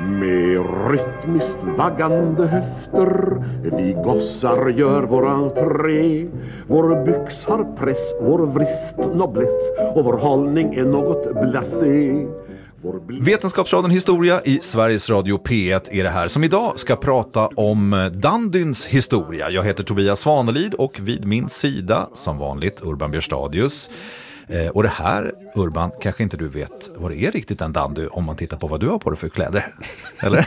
Med rytmiskt vaggande höfter vi gossar gör vår entré. Vår byx har press, vår vrist nobless och vår hållning är något blasé. Vetenskapsradion Historia i Sveriges Radio P1 är det här som idag ska prata om dandyns historia. Jag heter Tobias Svanelid och vid min sida som vanligt Urban Björstadius. Och det här, Urban, kanske inte du vet vad det är riktigt en dandy om man tittar på vad du har på dig för kläder. Eller?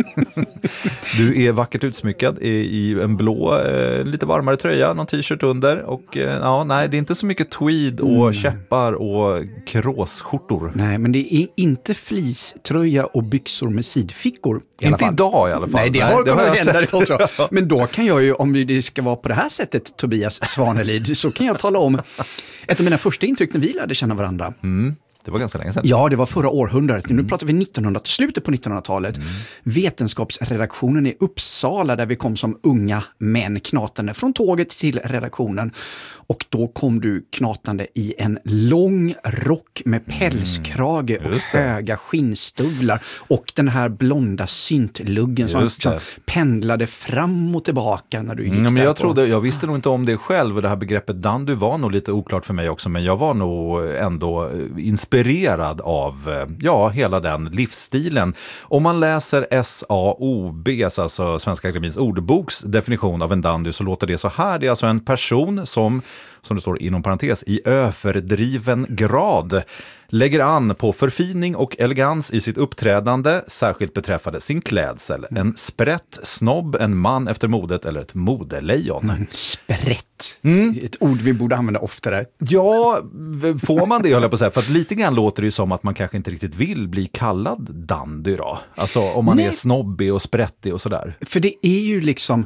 Du är vackert utsmyckad i en blå, lite varmare tröja, någon t-shirt under. Och ja, nej, det är inte så mycket tweed och käppar och kråsskjortor. Nej, men det är inte fleecetröja och byxor med sidfickor. Inte idag i alla fall. Nej, det har jag hända också. Men då kan jag ju, om det ska vara på det här sättet, Tobias Svanelid, så kan jag tala om ett av mina första intryck när vi lärde känna varandra. Det var ganska länge sedan. Ja, det var förra århundradet. Nu pratar vi slutet på 1900-talet. Vetenskapsredaktionen i Uppsala där vi kom som unga män knatande från tåget till redaktionen. Och då kom du knatande i en lång rock med pälskrage och höga skinnstövlar. Och den här blonda syntluggen som pendlade fram och tillbaka när du gick men jag visste nog inte om det själv. Och det här begreppet dandy var nog lite oklart för mig också. Men jag var nog ändå inspirerad av hela den livsstilen. Om man läser SAOBs, alltså Svenska Akademins ordboks definition av en dandy, så låter det så här. Det är alltså en person som det står inom parentes, i överdriven grad lägger an på förfining och elegans i sitt uppträdande, särskilt beträffande sin klädsel. En sprätt snobb, en man efter modet eller ett modelejon. Sprätt. Ett ord vi borde använda oftare. Ja, får man det, höll jag på att säga. För att lite grann låter det ju som att man kanske inte riktigt vill bli kallad dandy då. Alltså om man är snobbig och sprättig och sådär. För det är ju liksom...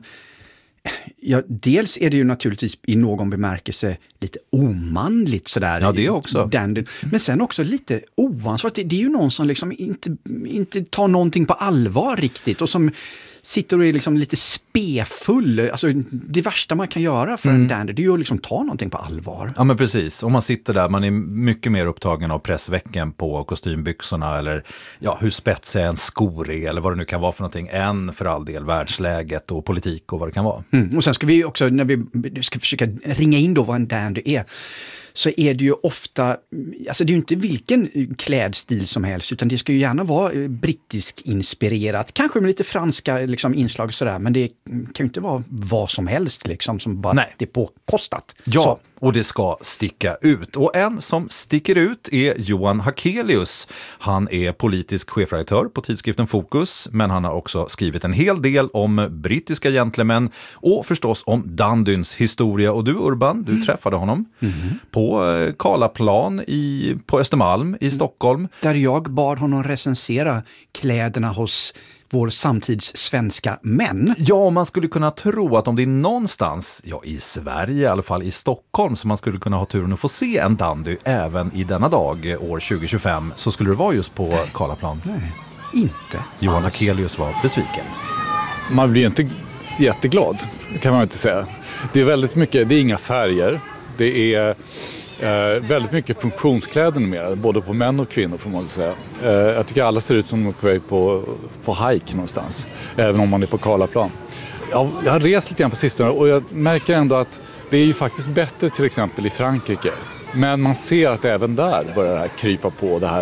Ja, dels är det ju naturligtvis i någon bemärkelse lite omanligt sådär. Ja, det också. Dandyn. Men sen också lite oansvarigt. Det är ju någon som liksom inte tar någonting på allvar riktigt och som sitter och är liksom lite spefull. Alltså det värsta man kan göra för en dandy, det är ju att liksom ta någonting på allvar. Ja, men precis. Om man sitter där, man är mycket mer upptagen av pressvecken på kostymbyxorna eller hur spetsiga en skor är eller vad det nu kan vara för någonting, än för all del världsläget och politik och vad det kan vara. Och sen ska vi också, när vi ska försöka ringa in då vad en dandy är, så är det ju ofta, alltså det är ju inte vilken klädstil som helst, utan det ska ju gärna vara brittisk inspirerat, kanske med lite franska liksom inslag och sådär, men det kan ju inte vara vad som helst liksom, som bara är påkostat. Ja, så. Och det ska sticka ut. Och en som sticker ut är Johan Hakelius. Han är politisk chefredaktör på tidskriften Fokus, men han har också skrivit en hel del om brittiska gentlemän och förstås om dandyns historia. Och du, Urban, du träffade honom på Karlaplan på Östermalm i Stockholm. Där jag bad honom recensera kläderna hos vår samtids svenska män. Ja, man skulle kunna tro att om det är någonstans, i Sverige i alla fall, i Stockholm, så man skulle kunna ha turen att få se en dandy även i denna dag, år 2025, så skulle det vara just på Karlaplan. Nej, inte. Johan Hakelius var besviken. Man blir inte jätteglad, kan man inte säga. Det är väldigt mycket, det är inga färger. Det är väldigt mycket funktionskläder numera, både på män och kvinnor får man väl säga. Jag tycker alla ser ut som de är på väg på hike någonstans, även om man är på Karlaplan. Jag har rest lite grann på sistone och jag märker ändå att det är ju faktiskt bättre till exempel i Frankrike. Men man ser att även där börjar det här krypa på det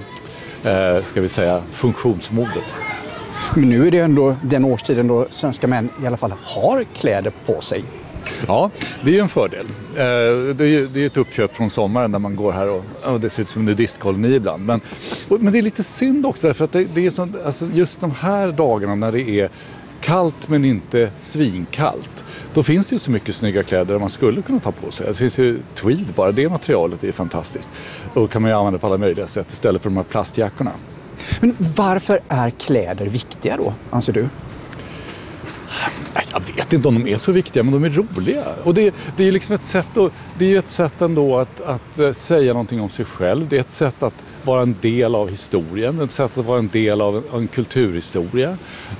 här, ska vi säga, funktionsmodet. Men nu är det ändå den årstiden då svenska män i alla fall har kläder på sig. Ja, det är ju en fördel. Det är ett uppköp från sommaren när man går här och det ser ut som en nudistkoloni ibland. Men det är lite synd också därför att det är så, alltså just de här dagarna när det är kallt men inte svinkallt. Då finns det ju så mycket snygga kläder man skulle kunna ta på sig. Det finns ju tweed, bara det materialet är fantastiskt. Och kan man ju använda på alla möjliga sätt istället för de här plastjackorna. Men varför är kläder viktiga då, anser du? Jag vet inte om de är så viktiga, men de är roliga. Och det är ju liksom ett sätt ändå att säga någonting om sig själv. Det är ett sätt att vara en del av historien. Ett sätt att vara en del av en kulturhistoria.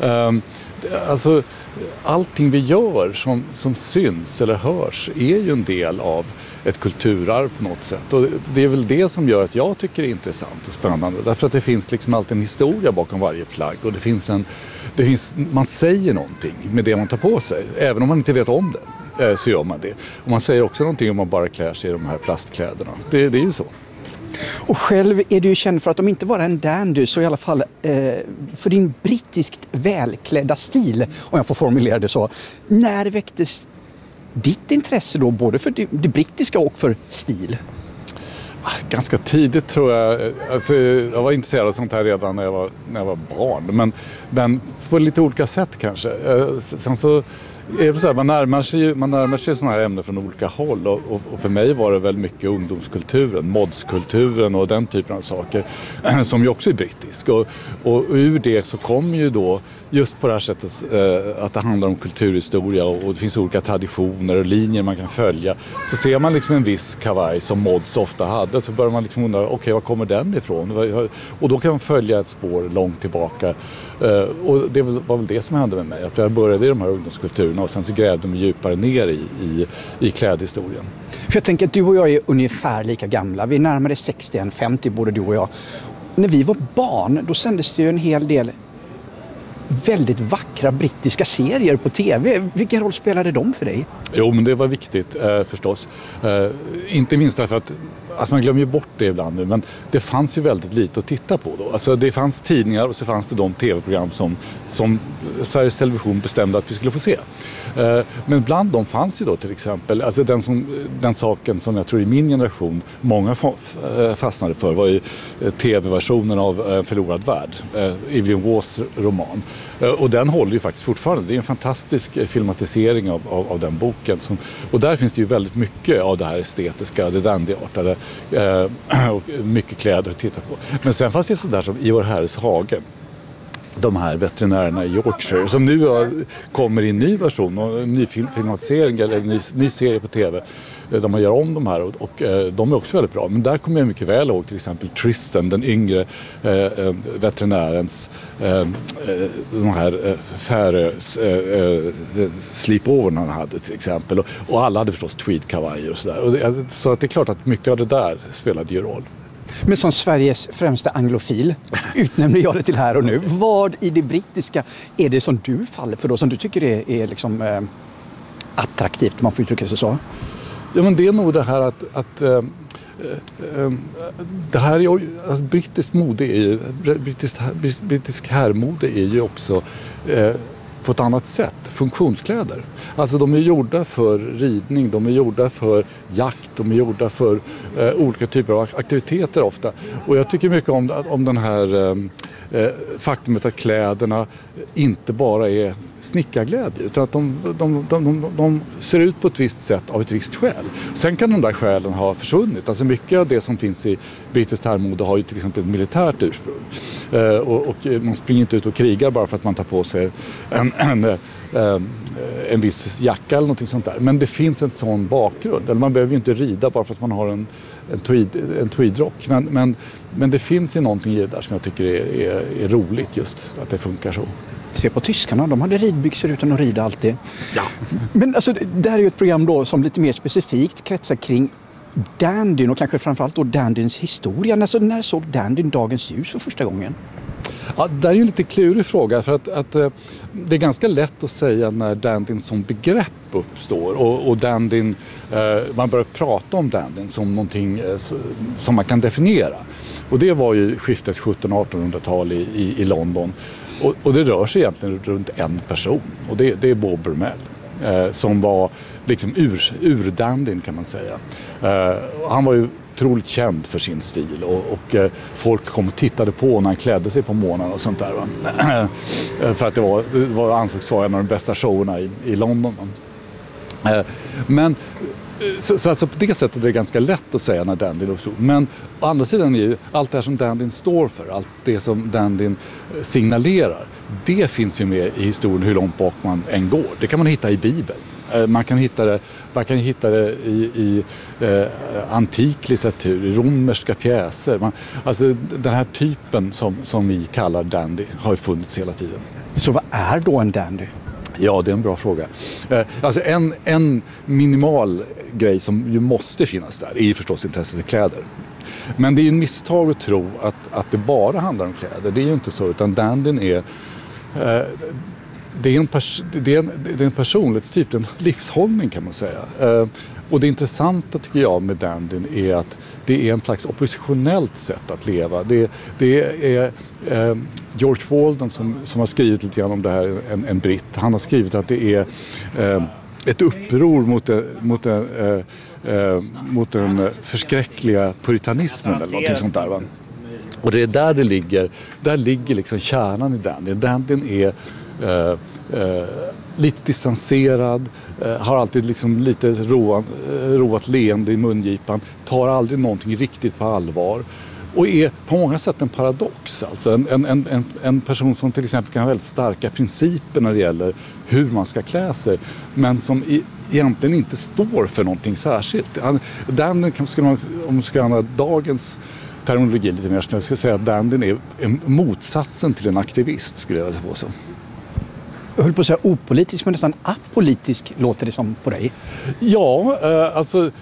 Alltså, allting vi gör som syns eller hörs är ju en del av ett kulturarv på något sätt. Och det är väl det som gör att jag tycker det är intressant och spännande. Därför att det finns liksom alltid en historia bakom varje plagg. Och man säger någonting med det man tar på sig. Även om man inte vet om det så gör man det. Och man säger också någonting om man bara klär sig i de här plastkläderna. Det är ju så. Och själv är du ju känd för att om inte vara en dandy så i alla fall för din brittiskt välklädda stil, om jag får formulera det så. När väcktes ditt intresse då både för det brittiska och för stil? Ganska tidigt tror jag. Alltså, jag var intresserad av sånt här redan när jag var barn. Men på lite olika sätt kanske. Sen så är det så här, man närmar sig sådana här ämnen från olika håll och för mig var det väl mycket ungdomskulturen, modskulturen och den typen av saker som ju också är brittisk och ur det så kommer ju då just på det här sättet att det handlar om kulturhistoria och det finns olika traditioner och linjer man kan följa. Så ser man liksom en viss kavaj som mods ofta hade så börjar man liksom undra, okej, var kommer den ifrån? Och då kan man följa ett spår långt tillbaka. Och det var väl det som hände med mig, att jag började i de här ungdomskulturerna och sen så grävde de djupare ner i klädhistorien. För jag tänker att du och jag är ungefär lika gamla, vi är närmare 60 än 50 både du och jag. När vi var barn då sändes det ju en hel del väldigt vackra brittiska serier på tv. Vilken roll spelade de för dig? Jo, men det var viktigt förstås. Inte minst därför att alltså man glömmer ju bort det ibland nu, men det fanns ju väldigt lite att titta på då. Alltså det fanns tidningar och så fanns det de tv-program som Sveriges Television bestämde att vi skulle få se. Men bland dem fanns ju då till exempel, alltså den saken som jag tror i min generation många fastnade för var ju tv-versionen av Förlorad värld, Evelyn Waughs roman. Och den håller ju faktiskt fortfarande. Det är en fantastisk filmatisering av den boken. Och där finns det ju väldigt mycket av det här estetiska, det dandyartade och mycket kläder att titta på. Men sen fanns det sådär som i vår Herres hage. De här veterinärerna i Yorkshire som nu kommer i en ny version och en ny filmatisering eller en ny serie på tv där man gör om de här och de är också väldigt bra. Men där kommer jag mycket väl ihåg till exempel Tristan, den yngre veterinärens de här sleepovern han hade till exempel och alla hade förstås tweedkavajer och sådär. Så att det är klart att mycket av det där spelade ju roll. Men som Sveriges främsta anglofil utnämner jag det till här och nu. Vad i det brittiska är det som du faller för då, som du tycker är liksom attraktivt, man får uttrycka sig så? Ja, men det är nog det här att det här är alltså, brittiskt mode är ju, brittisk herrmode är ju också på ett annat sätt funktionskläder. Alltså de är gjorda för ridning, de är gjorda för jakt, de är gjorda för olika typer av aktiviteter ofta. Och jag tycker mycket om den här faktumet att kläderna inte bara är snickarglädje utan att de ser ut på ett visst sätt av ett visst skäl. Sen kan de där skälen ha försvunnit. Alltså mycket av det som finns i brittiskt herrmode har ju till exempel ett militärt ursprung. Och man springer inte ut och krigar bara för att man tar på sig en viss jacka eller något sånt där. Men det finns en sån bakgrund. Eller man behöver ju inte rida bara för att man har en tweedrock. Men det finns ju någonting i det där som jag tycker är roligt just att det funkar så. Se på tyskarna, de hade ridbyxor utan att rida alltid. Ja. Men alltså, det här är ju ett program då som lite mer specifikt kretsar kring dandyn och kanske framförallt då dandyns historia. Alltså, när såg dandyn dagens ljus för första gången? Ja, det är ju en lite klurig fråga för att det är ganska lätt att säga när dandyn som begrepp uppstår och dandyn, man börjar prata om dandyn som någonting som man kan definiera. Och det var ju skiftet 1700-1800-tal i London. Och det rör sig egentligen runt en person och det är Bob Brummel som var liksom urdandyn kan man säga. Han var ju otroligt känd för sin stil och folk kom och tittade på när han klädde sig på morgonen och sånt där. Va? För att det var ansågs vara en av de bästa showerna i London. Men Så alltså på det sättet är det ganska lätt att säga när dandyn uppstod. Men å andra sidan är ju allt det här som dandyn står för, allt det som dandyn signalerar, det finns ju med i historien hur långt bak man än går. Det kan man hitta i Bibeln. Man kan hitta det i antik litteratur, i romerska pjäser. Alltså den här typen som vi kallar dandy har ju funnits hela tiden. Så vad är då en dandy? Ja, det är en bra fråga. Alltså en minimal grej som ju måste finnas där är ju förstås intresset för kläder. Men det är ju en misstag att tro att det bara handlar om kläder. Det är ju inte så, utan dandyn är... Det är en personlighetstyp, en livshållning kan man säga. Och det intressanta tycker jag med dandyn är att det är en slags oppositionellt sätt att leva. Det är George Walden som har skrivit lite grann om det här, en britt. Han har skrivit att det är ett uppror mot den förskräckliga puritanismen eller någonting sånt där, va? Och det är där det ligger. Där ligger liksom kärnan i dandyn. Dandyn är lite distanserad, har alltid liksom lite roat leende i mungipan, tar aldrig någonting riktigt på allvar och är på många sätt en paradox. Alltså en person som till exempel kan ha väldigt starka principer när det gäller hur man ska klä sig, men som egentligen inte står för någonting särskilt. Dandyn, om man ska använda dagens terminologi lite mer, jag ska säga att dandyn är motsatsen till en aktivist, skulle jag säga så. Jag höll på att säga opolitisk, men nästan apolitisk låter det som på dig. Ja, alltså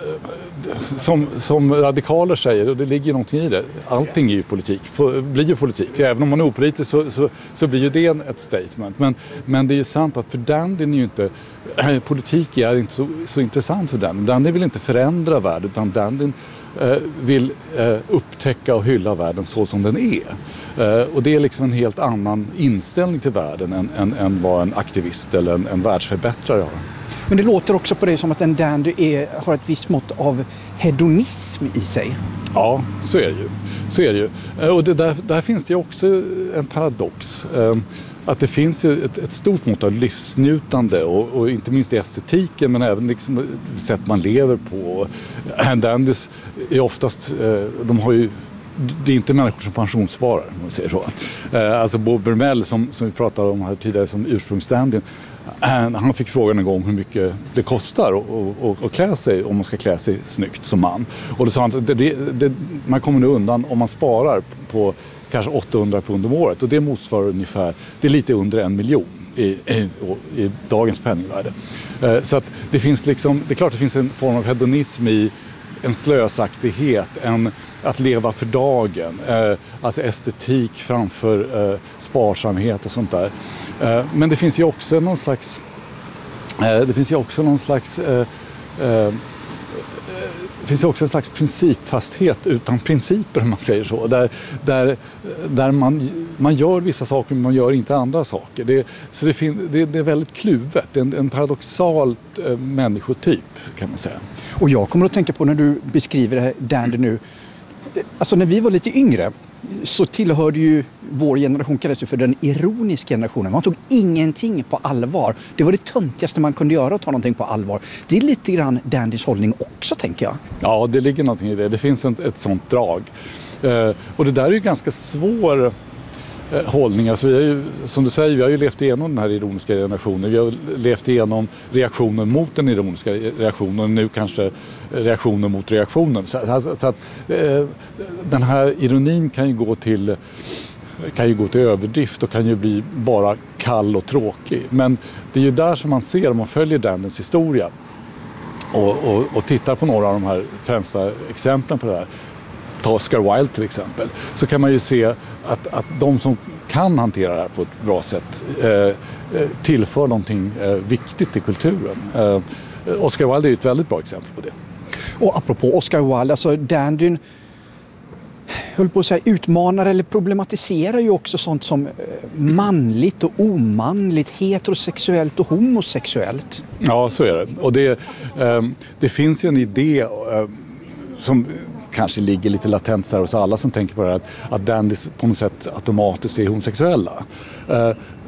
som radikaler säger, och det ligger någonting i det, allting är ju politik, blir ju politik. Även om man är opolitisk så blir ju det ett statement. Men det är ju sant att för dandyn är ju inte, politik är inte så intressant för dandyn. Dandyn vill inte förändra världen, utan dandyn vill upptäcka och hylla världen så som den är. Och det är liksom en helt annan inställning till världen än vad en aktivist eller en världsförbättrare har. Men det låter också på det som att en dandy har ett visst mått av hedonism i sig. Ja, så är det ju. Och där finns det också en paradox. Att det finns ju ett stort mått av livsnjutande och inte minst i estetiken, men även liksom det sätt man lever på. Dandys är oftast, det är inte människor som pensionssparar, om man säger så. Alltså Bob Bermel som vi pratade om här tidigare som ursprungsdandyn, han fick frågan en gång hur mycket det kostar att klä sig om man ska klä sig snyggt som man. Och då sa han att man kommer nu undan om man sparar på kanske 800 pund om året, och det motsvarar ungefär, det är lite under 1 miljon i dagens penningvärde. Så att det finns liksom, det är klart det finns en form av hedonism i en slösaktighet, att leva för dagen, alltså estetik framför sparsamhet och sånt där. Men det finns ju också någon slags det finns också en slags principfasthet utan principer, om man säger så. Där man gör vissa saker men man gör inte andra saker. Det är väldigt kluvet. Det är en paradoxal människotyp, kan man säga. Och jag kommer att tänka på när du beskriver det här dandy nu. Alltså när vi var lite yngre så tillhörde ju vår generation, kallades ju för den ironiska generationen. Man tog ingenting på allvar. Det var det töntigaste man kunde göra, att ta någonting på allvar. Det är lite grann dandys hållning också, tänker jag. Ja, det ligger någonting i det. Det finns ett sånt drag. Och det där är ju ganska svår hållning. Alltså vi har ju, som du säger, vi har ju levt igenom den här ironiska generationen. Vi har levt igenom reaktionen mot den ironiska reaktionen, och nu kanske reaktionen mot reaktionen. Så att den här ironin kan ju gå till överdrift och kan ju bli bara kall och tråkig. Men det är ju där som man ser, om man följer Dandyns historia och tittar på några av de här främsta exemplen på det här. Ta Oscar Wilde till exempel, så kan man ju se att de som kan hantera det här på ett bra sätt tillför någonting viktigt i kulturen. Oscar Wilde är ett väldigt bra exempel på det. Och apropå Oscar Wilde, alltså dandyn höll på att säga utmanar eller problematiserar ju också sånt som manligt och omanligt, heterosexuellt och homosexuellt. Ja, så är det. Och det finns ju en idé som kanske ligger lite latent här hos alla som tänker på det här, att dandys på något sätt automatiskt är homosexuella.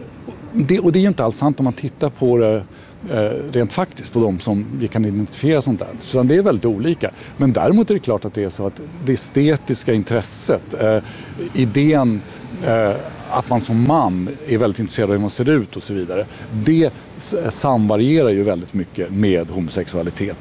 Och det är ju inte alls sant om man tittar på det rent faktiskt på de som vi kan identifiera sånt där. Så det är väldigt olika. Men däremot är det klart att det är så att det estetiska intresset, idén att man som man är väldigt intresserad av hur man ser ut och så vidare, det samvarierar ju väldigt mycket med homosexualitet.